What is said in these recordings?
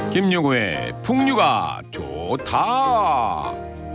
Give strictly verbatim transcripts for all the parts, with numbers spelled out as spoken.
김용우의 풍류가 좋다.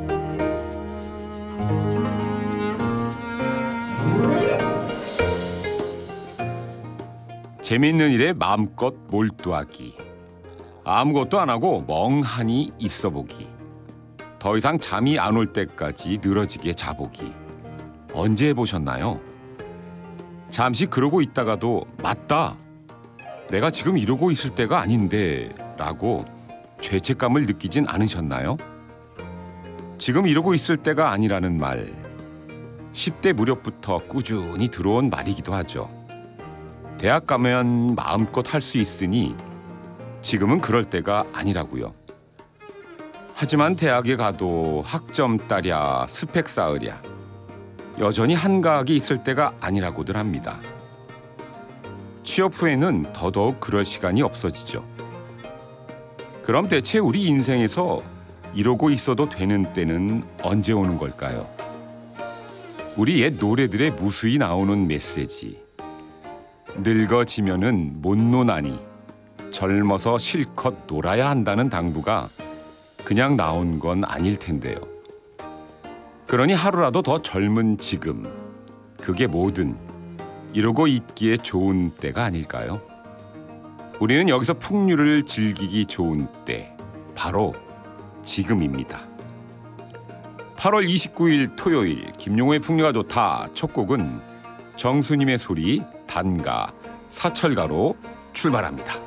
재미있는 일에 마음껏 몰두하기, 아무것도 안 하고 멍하니 있어보기, 더 이상 잠이 안 올 때까지 늘어지게 자보기. 언제 해보셨나요? 잠시 그러고 있다가도 맞다, 내가 지금 이러고 있을 때가 아닌데 라고 죄책감을 느끼진 않으셨나요? 지금 이러고 있을 때가 아니라는 말, 십 대 무렵부터 꾸준히 들어온 말이기도 하죠. 대학 가면 마음껏 할 수 있으니 지금은 그럴 때가 아니라고요. 하지만 대학에 가도 학점 따랴 스펙 쌓으랴 여전히 한가하게 있을 때가 아니라고들 합니다. 취업 후에는 더더욱 그럴 시간이 없어지죠. 그럼 대체 우리 인생에서 이러고 있어도 되는 때는 언제 오는 걸까요? 우리 옛 노래들에 무수히 나오는 메시지. 늙어지면은 못 노나니 젊어서 실컷 놀아야 한다는 당부가 그냥 나온 건 아닐 텐데요. 그러니 하루라도 더 젊은 지금, 그게 뭐든 이러고 있기에 좋은 때가 아닐까요? 우리는 여기서 풍류를 즐기기 좋은 때, 바로 지금입니다. 팔월 이십구일 토요일, 김용우의 풍류가 좋다. 첫 곡은 정수님의 소리, 단가, 사철가로 출발합니다.